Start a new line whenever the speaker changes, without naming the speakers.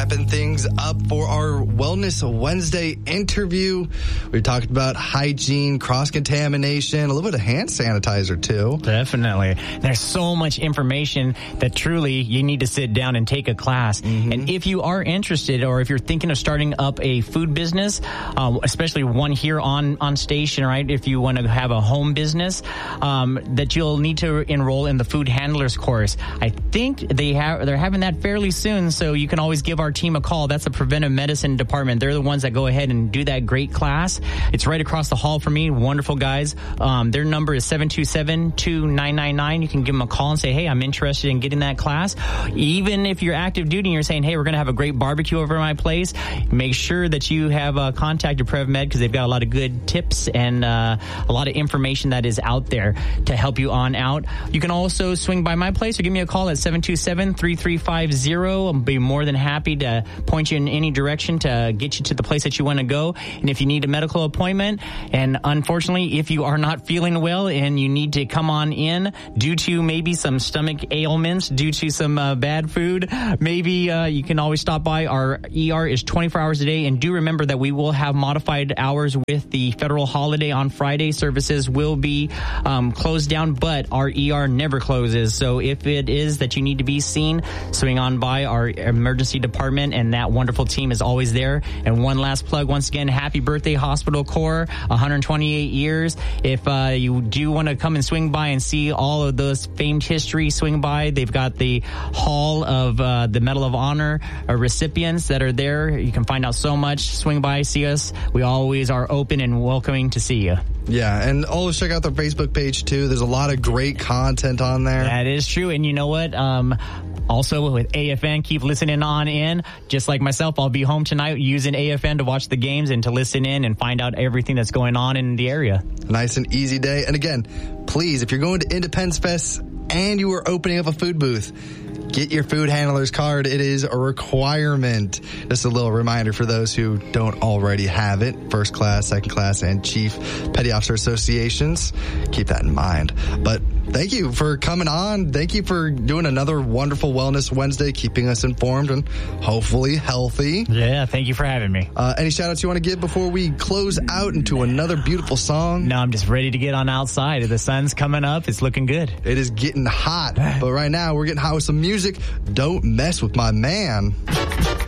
wrapping things up for our Wellness Wednesday interview. We talked about hygiene, cross-contamination, a little bit of hand sanitizer, too.
Definitely. There's so much information that truly you need to sit down and take a class. Mm-hmm. And if you are interested, or if you're thinking of starting up a food business, especially one here on station, right? If you want to have a home business, that you'll need to enroll in the food handlers course. I think they're having that fairly soon, so you can always give our team a call. That's the preventive medicine department. They're the ones that go ahead and do that great class. It's right across the hall from me. Wonderful guys. Their number is 727-2999. You can give them a call and say, hey, I'm interested in getting that class. Even if you're active duty and you're saying, hey, we're going to have a great barbecue over at my place, make sure that you have contacted PrevMed, because they've got a lot of good tips and a lot of information that is out there to help you on out. You can also swing by my place or give me a call at 727-3350. I'll be more than happy to point you in any direction to get you to the place that you want to go. And if you need a medical appointment, and unfortunately, if you are not feeling well and you need to come on in due to maybe some stomach ailments, due to some bad food, maybe you can always stop by. Our ER is 24 hours a day. And do remember that we will have modified hours with the federal holiday on Friday. Services will be closed down, but our ER never closes. So if it is that you need to be seen, swing on by our emergency department, and that wonderful team is always there. And one last plug, once again, happy birthday, Hospital Corps, 128 years. If you do want to come and swing by and see all of those famed history, swing by. They've got the Hall of the Medal of Honor recipients that are there. You can find out so much. Swing by, see us. We always are open and welcoming to see you.
Yeah, and always check out their Facebook page, too. There's a lot of great content on there.
That is true. And you know what? Also, with AFN, keep listening on in. Just like myself, I'll be home tonight using AFN to watch the games and to listen in and find out everything that's going on in the area.
Nice and easy day. And again, please, if you're going to Independence Fest and you are opening up a food booth, get your food handler's card. It is a requirement. Just a little reminder for those who don't already have it. First class, second class, and chief petty officer associations. Keep that in mind. But thank you for coming on. Thank you for doing another wonderful Wellness Wednesday, keeping us informed and hopefully healthy.
Yeah, thank you for having me.
Any shout outs you want to give before we close out into another beautiful song?
No, I'm just ready to get on outside. The sun's coming up. It's looking good.
It is getting hot. But right now, we're getting hot with some music. Don't mess with my man.